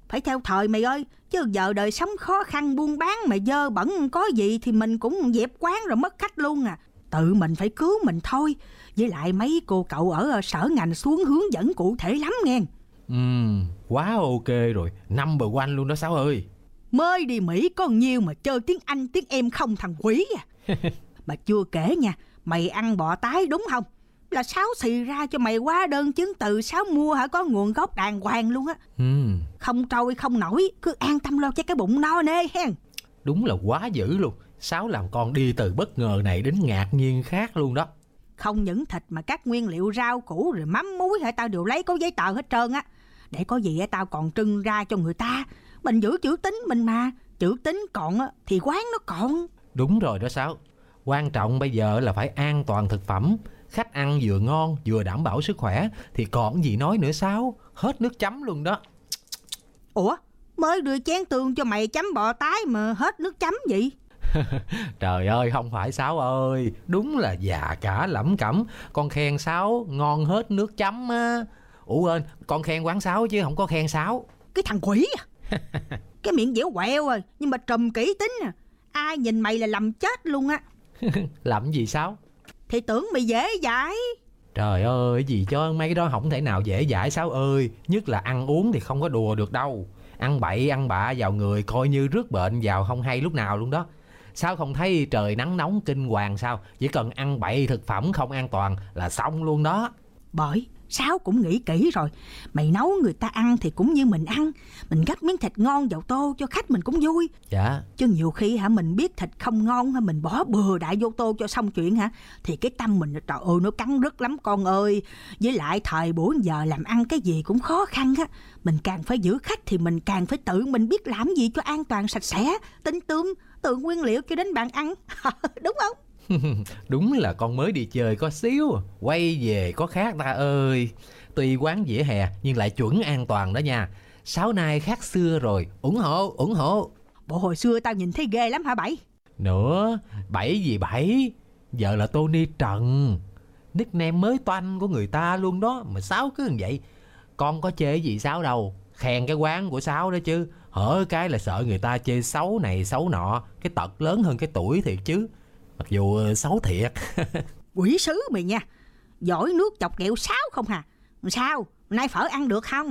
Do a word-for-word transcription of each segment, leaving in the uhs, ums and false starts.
phải theo thời mày ơi. Chứ giờ đời sống khó khăn buôn bán mà dơ bẩn có gì thì mình cũng dẹp quán rồi mất khách luôn à. Tự mình phải cứu mình thôi. Với lại mấy cô cậu ở sở ngành xuống hướng dẫn cụ thể lắm nghe. Ừm, quá ok rồi, number one luôn đó Sáu ơi. Mới đi Mỹ có nhiêu mà chơi tiếng Anh tiếng em không thằng quỷ à. Mà chưa kể nha, mày ăn bò tái đúng không? Là Sáu xì ra cho mày hóa đơn chứng từ Sáu mua hả, có nguồn gốc đàng hoàng luôn á. Ừm, Không trôi không nổi, cứ an tâm lo cho cái bụng no nê hen. đúng là quá dữ luôn. Sáu làm con đi từ bất ngờ này đến ngạc nhiên khác luôn đó. Không những thịt mà các nguyên liệu rau củ rồi mắm muối hả, tao đều lấy có giấy tờ hết trơn á. Để có gì tao còn trưng ra cho người ta. Mình giữ chữ tín mình mà. Chữ tín còn thì quán nó còn. Đúng rồi đó Sáu. Quan trọng bây giờ là phải an toàn thực phẩm. Khách ăn vừa ngon vừa đảm bảo sức khỏe thì còn gì nói nữa Sáu. Hết nước chấm luôn đó. Ủa, mới đưa chén tương cho mày chấm bò tái mà hết nước chấm vậy? Trời ơi, không phải Sáu ơi. Đúng là già cả lẩm cẩm. Con khen Sáu ngon hết nước chấm á. Ủa ơi, con khen quán Sáu chứ không có khen Sáu. Cái thằng quỷ à. Cái miệng dẻo quẹo rồi, nhưng mà trùm kỹ tính à. Ai nhìn mày là lầm chết luôn á. Làm gì Sáu? Thì tưởng mày dễ dãi. Trời ơi, gì cho mấy cái đó không thể nào dễ dãi Sáu ơi. Nhất là ăn uống thì không có đùa được đâu. Ăn bậy ăn bạ vào người coi như rước bệnh vào không hay lúc nào luôn đó. Sao không thấy trời nắng nóng kinh hoàng sao? Chỉ cần ăn bậy thực phẩm không an toàn là xong luôn đó. Bởi Sáu cũng nghĩ kỹ rồi. Mày nấu người ta ăn thì cũng như mình ăn. Mình gắp miếng thịt ngon vào tô cho khách mình cũng vui. Dạ. Chứ nhiều khi hả mình biết thịt không ngon hả, mình bỏ bừa đại vô tô cho xong chuyện hả, thì cái tâm mình trời ơi nó cắn rứt lắm con ơi. Với lại thời buổi giờ làm ăn cái gì cũng khó khăn á. Mình càng phải giữ khách thì mình càng phải tự mình biết làm gì cho an toàn sạch sẽ. Tinh tươm từ nguyên liệu cho đến bàn ăn. Đúng không? Đúng là con mới đi chơi có xíu, quay về có khác ta ơi. Tuy quán vỉa hè nhưng lại chuẩn an toàn đó nha. Sáu nay khác xưa rồi, ủng hộ, ủng hộ. Bộ hồi xưa tao nhìn thấy ghê lắm hả Bảy? Nữa, Bảy gì Bảy? Giờ là Tony Trần. Nickname mới toanh của người ta luôn đó. Mà Sáu cứ như vậy. Con có chê gì Sáu đâu. Khen cái quán của Sáu đó chứ. Hở cái là sợ người ta chê xấu này xấu nọ. Cái tật lớn hơn cái tuổi thiệt chứ. Mặc dù xấu thiệt. Quỷ sứ mày nha. Giỏi nước chọc ghẹo Sáu không hà. Sao? Nay phở ăn được không?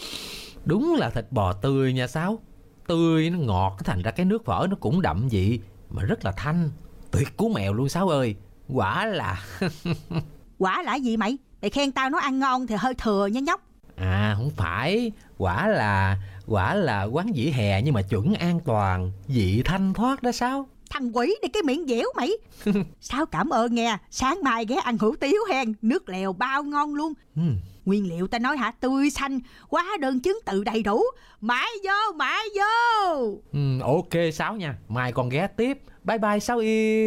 Đúng là thịt bò tươi nha Sáu. Tươi nó ngọt, thành ra cái nước phở nó cũng đậm vị mà rất là thanh. Tuyệt cú mèo luôn Sáu ơi. Quả là Quả là gì mày? Mày khen tao nó ăn ngon thì hơi thừa nha nhóc. À không phải. Quả là Quả là quán vỉa hè nhưng mà chuẩn an toàn, vị thanh thoát đó Sáu. Thằng quỷ này cái miệng dẻo mày. Sáu cảm ơn nghe. Sáng mai ghé ăn hủ tiếu hen. Nước lèo bao ngon luôn. ừ. Nguyên liệu ta nói hả, tươi xanh, hóa đơn chứng từ đầy đủ. Mãi vô, mãi vô. ừ Ok Sáu nha. Mai con ghé tiếp. Bye bye Sáu yêu.